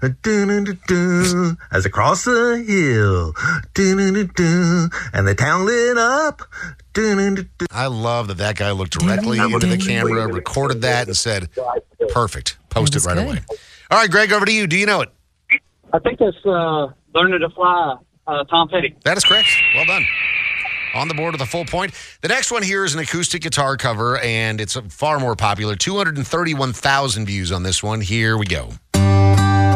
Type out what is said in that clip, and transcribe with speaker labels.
Speaker 1: Do-do-do-do, as across the hill, do-do-do-do, and the town lit up. Do-do-do-do.
Speaker 2: I love that guy looked directly into the camera, recorded that, and said, perfect. Post it right
Speaker 3: good.
Speaker 2: away. All right, Greg, over to you. Do you know it?
Speaker 4: I think that's Learning to Fly, Tom Petty.
Speaker 2: That is correct. Well done. On the board with a full point. The next one here is an acoustic guitar cover, and it's far more popular. 231,000 views on this one. Here we go.